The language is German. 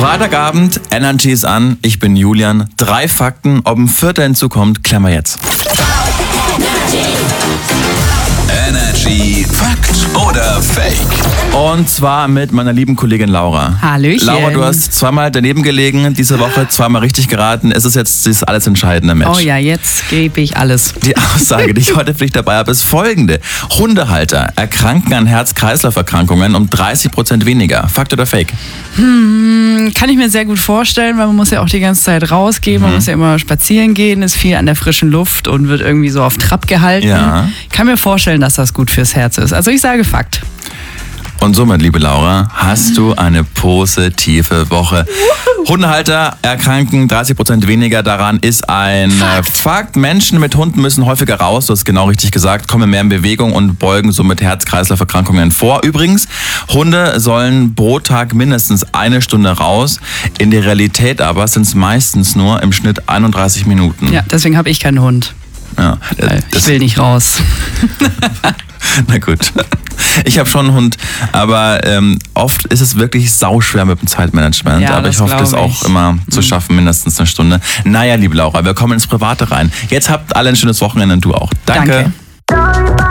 Freitagabend, Energy ist an. Ich bin Julian. 3 Fakten. Ob ein 4. hinzukommt, klären wir jetzt. Energy Fakt oder Fake? Und zwar mit meiner lieben Kollegin Laura. Hallöchen. Laura, du hast zweimal daneben gelegen diese Woche, zweimal richtig geraten. Es ist jetzt das alles entscheidende Match. Oh ja, jetzt gebe ich alles. Die Aussage, die ich heute für dich dabei habe, ist folgende. Hundehalter erkranken an Herz-Kreislauf-Erkrankungen um 30% weniger. Fakt oder Fake? Kann ich mir sehr gut vorstellen, weil man muss ja auch die ganze Zeit rausgehen, man muss ja immer spazieren gehen, ist viel an der frischen Luft und wird irgendwie so auf Trab gehalten. Ja. Kann mir vorstellen, dass das gut fürs Herz ist. Also ich sage Fakt. Und somit, liebe Laura, hast du eine positive Woche. Hundehalter erkranken 30% weniger. Daran ist ein Fakt. Menschen mit Hunden müssen häufiger raus, du hast genau richtig gesagt, kommen mehr in Bewegung und beugen somit Herz-Kreislauf-Erkrankungen vor. Übrigens, Hunde sollen pro Tag mindestens 1 Stunde raus. In der Realität aber sind es meistens nur im Schnitt 31 Minuten. Ja, deswegen habe ich keinen Hund. Ja, Ich will nicht raus. Na gut. Ich habe schon einen Hund, aber oft ist es wirklich sauschwer mit dem Zeitmanagement. Ja, aber ich hoffe, das auch immer zu schaffen, mindestens 1 Stunde. Naja, liebe Laura, wir kommen ins Private rein. Jetzt habt alle ein schönes Wochenende und du auch. Danke.